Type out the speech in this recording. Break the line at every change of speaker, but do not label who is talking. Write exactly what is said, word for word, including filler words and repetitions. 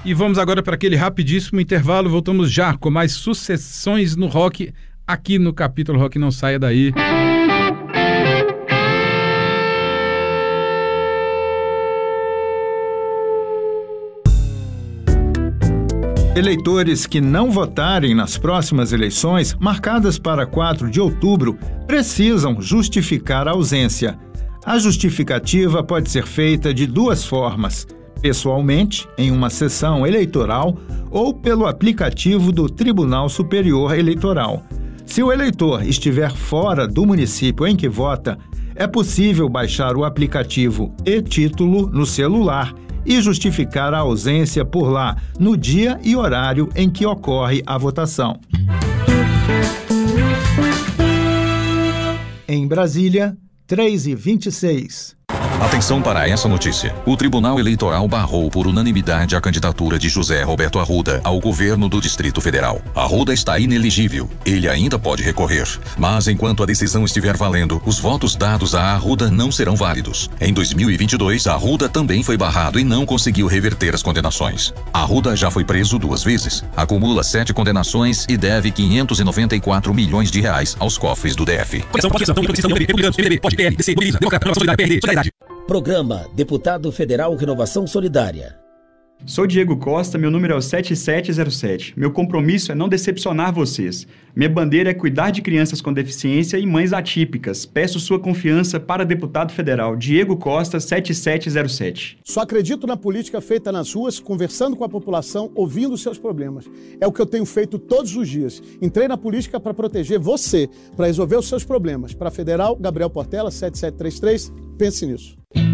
E vamos agora para aquele rapidíssimo intervalo. Voltamos já com mais Sucessões no Rock, aqui no Capítulo Rock. Não saia daí.
Eleitores que não votarem nas próximas eleições, marcadas para quatro de outubro, precisam justificar a ausência. A justificativa pode ser feita de duas formas: pessoalmente, em uma sessão eleitoral, ou pelo aplicativo do Tribunal Superior Eleitoral. Se o eleitor estiver fora do município em que vota, é possível baixar o aplicativo e-Título no celular e justificar a ausência por lá, no dia e horário em que ocorre a votação. Em Brasília, três e vinte e seis.
Atenção para essa notícia. O Tribunal Eleitoral barrou por unanimidade a candidatura de José Roberto Arruda ao governo do Distrito Federal. Arruda está inelegível. Ele ainda pode recorrer. Mas enquanto a decisão estiver valendo, os votos dados a Arruda não serão válidos. Em dois mil e vinte e dois, Arruda também foi barrado e não conseguiu reverter as condenações. Arruda já foi preso duas vezes, acumula sete condenações e deve quinhentos e noventa e quatro milhões de reais aos cofres do D F.
Programa Deputado Federal Renovação Solidária.
Sou Diego Costa, meu número é o sete sete zero sete. Meu compromisso é não decepcionar vocês. Minha bandeira é cuidar de crianças com deficiência e mães atípicas. Peço sua confiança para deputado federal Diego Costa, sete sete zero sete.
Só acredito na política feita nas ruas, conversando com a população, ouvindo seus problemas. É o que eu tenho feito todos os dias. Entrei na política para proteger você, para resolver os seus problemas. Para Federal, Gabriel Portela, sete sete três três. Pense nisso.